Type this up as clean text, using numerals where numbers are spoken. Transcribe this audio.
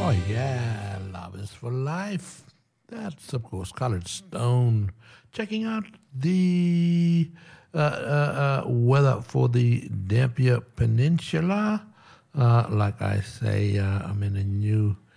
Oh, yeah, Love is for Life. That's, of course, Colored Stone. Checking out the weather for the Dampier Peninsula. Like I say, I'm in a new